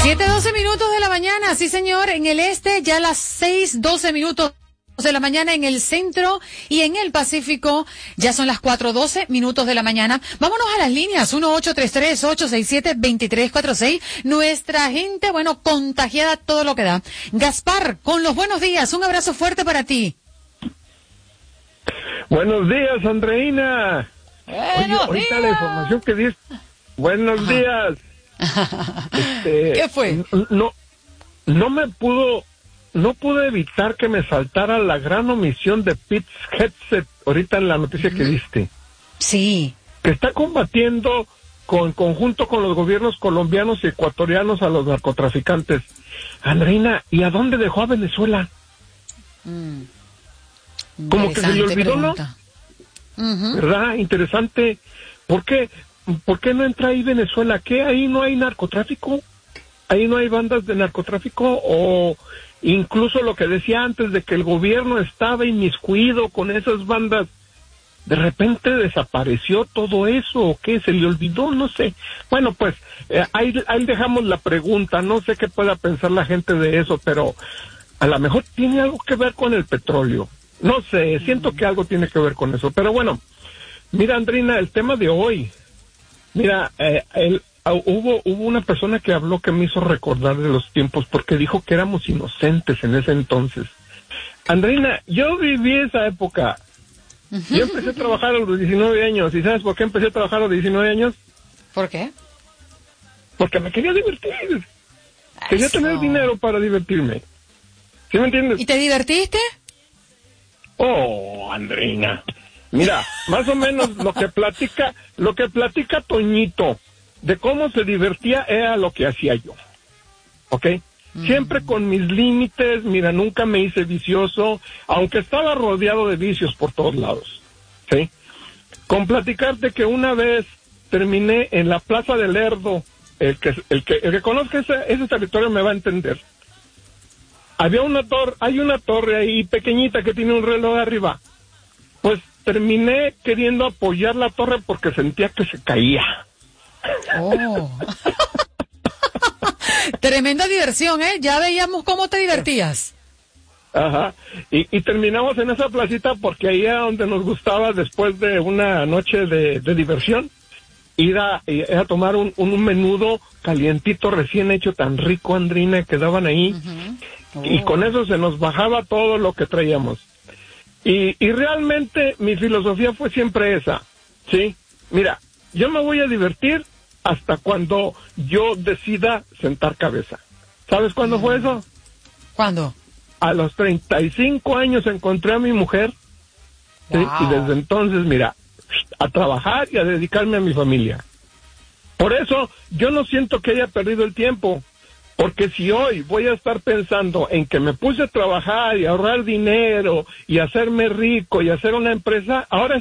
7:12 de la mañana, sí señor, en el este ya las 6:12 de la mañana, en el centro y en el Pacífico ya son las 4:12 de la mañana. Vámonos a las líneas 1-833-867-2346. Nuestra gente, bueno, contagiada todo lo que da. Gaspar, con los buenos días, un abrazo fuerte para ti. Buenos días, Andreina. Oye, ahorita la información que diste. Buenos días. ¿Qué fue? No pude evitar que me saltara la gran omisión de Pete Hegseth ahorita en la noticia que diste. Sí. Que está combatiendo en conjunto con los gobiernos colombianos y ecuatorianos a los narcotraficantes. Andreina, ¿y a dónde dejó a Venezuela? Como que se le olvidó, pregunta. ¿No? ¿Verdad? Interesante. ¿Por qué no entra ahí Venezuela? ¿Qué? ¿Ahí no hay narcotráfico? ¿Ahí no hay bandas de narcotráfico? ¿O incluso lo que decía antes de que el gobierno estaba inmiscuido con esas bandas? ¿De repente desapareció todo eso o qué? ¿Se le olvidó? No sé. Bueno, pues ahí dejamos la pregunta. No sé qué pueda pensar la gente de eso, pero a lo mejor tiene algo que ver con el petróleo. No sé, siento que algo tiene que ver con eso. Pero bueno, mira, Andrina, el tema de hoy. Mira, hubo una persona que habló que me hizo recordar de los tiempos porque dijo que éramos inocentes en ese entonces. Andreina, yo viví esa época. Yo empecé a trabajar a los 19 años. ¿Y sabes por qué empecé a trabajar a los 19 años? ¿Por qué? Porque me quería divertir. Quería tener dinero para divertirme. ¿Sí me entiendes? ¿Y te divertiste? Oh, Andreina. Mira, más o menos lo que platica Toñito de cómo se divertía era lo que hacía yo. ¿Ok? Siempre con mis límites, mira, nunca me hice vicioso, aunque estaba rodeado de vicios por todos lados. ¿Sí? Con platicarte que una vez terminé en la Plaza del Lerdo, el que conozca ese territorio me va a entender. Hay una torre ahí pequeñita que tiene un reloj arriba. Pues terminé queriendo apoyar la torre porque sentía que se caía. Oh. Tremenda diversión, ¿eh? Ya veíamos cómo te divertías. Ajá. Y terminamos en esa placita porque ahí era donde nos gustaba, después de una noche de diversión, ir a tomar un menudo calientito recién hecho, tan rico, Andrina, que daban ahí. Y con eso se nos bajaba todo lo que traíamos. Y realmente mi filosofía fue siempre esa, ¿sí? Mira, yo me voy a divertir hasta cuando yo decida sentar cabeza. ¿Sabes cuándo fue eso? ¿Cuándo? A los 35 años encontré a mi mujer, ¿sí? Y desde entonces, mira, a trabajar y a dedicarme a mi familia. Por eso, yo no siento que haya perdido el tiempo. Porque si hoy voy a estar pensando en que me puse a trabajar y a ahorrar dinero y hacerme rico y hacer una empresa, ahora